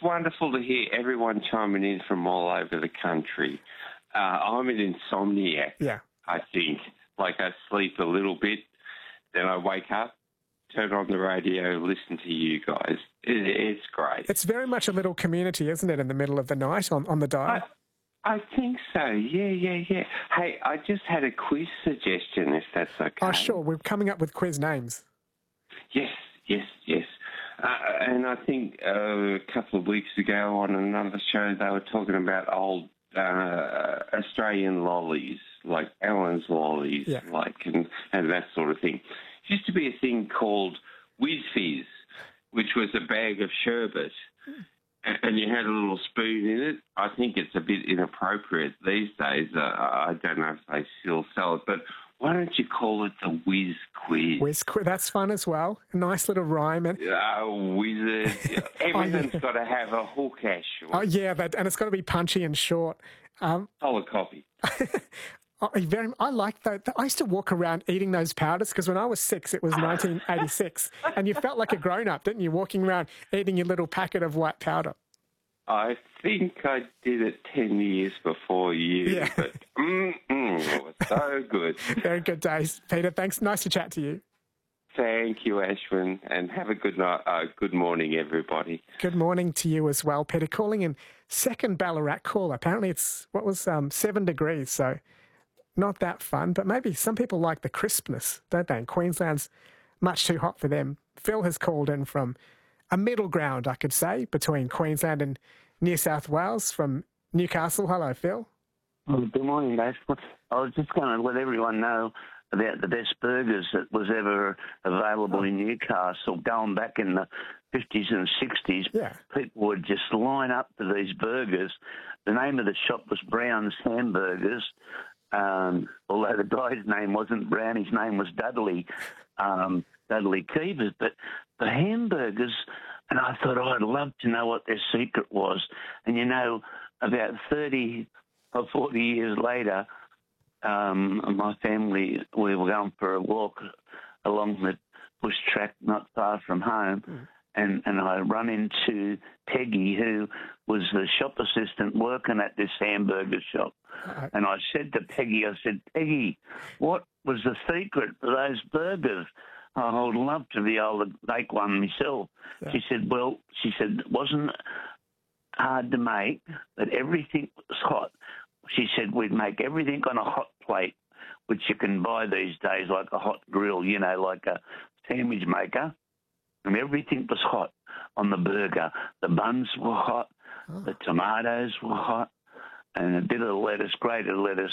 wonderful to hear everyone chiming in from all over the country. I'm an insomniac, Yeah. I think. Like, I sleep a little bit, then I wake up, turn on the radio, listen to you guys. It's great. It's very much a little community, isn't it, in the middle of the night on the dial? I think so. Yeah. Hey, I just had a quiz suggestion, if that's okay. Oh, sure. We're coming up with quiz names. Yes. And I think a couple of weeks ago on another show they were talking about old Australian lollies, like Allen's lollies, and that sort of thing. There used to be a thing called Whiz Fizz, which was a bag of sherbet, and you had a little spoon in it. I think it's a bit inappropriate these days. I don't know if they still sell it, but why don't you call it the Whiz Quiz? Whiz Quiz, that's fun as well. A nice little rhyme. And wizard. Everything's got to have a hook, Ashwin. Oh, yeah, and it's got to be punchy and short. Solid copy. I like that. I used to walk around eating those powders because when I was 6, it was 1986, and you felt like a grown-up, didn't you, walking around eating your little packet of white powder? I think I did it 10 years before you, but it was so good. Very good days. Peter, thanks. Nice to chat to you. Thank you, Ashwin, and have a good night. Good morning, everybody. Good morning to you as well, Peter. Calling in second Ballarat call. Apparently it's, 7 degrees, so not that fun, but maybe some people like the crispness, don't they? And Queensland's much too hot for them. Phil has called in from a middle ground, I could say, between Queensland and New South Wales, from Newcastle. Hello, Phil. Good morning, Dave. I was just going to let everyone know about the best burgers that was ever available in Newcastle. Going back in the 50s and 60s, people would just line up for these burgers. The name of the shop was Brown's Hamburgers, although the guy's name wasn't Brown, his name was Dudley Keevers. But the hamburgers, and I thought, I'd love to know what their secret was. And, about 30 or 40 years later, my family, we were going for a walk along the bush track not far from home, and I run into Peggy, who was the shop assistant working at this hamburger shop. And I said to Peggy, Peggy, what was the secret for those burgers? I would love to be able to make one myself. Yeah. She said, it wasn't hard to make, but everything was hot. She said we'd make everything on a hot plate, which you can buy these days, like a hot grill, like a sandwich maker. And everything was hot on the burger. The buns were hot, the tomatoes were hot, and a bit of lettuce, grated lettuce,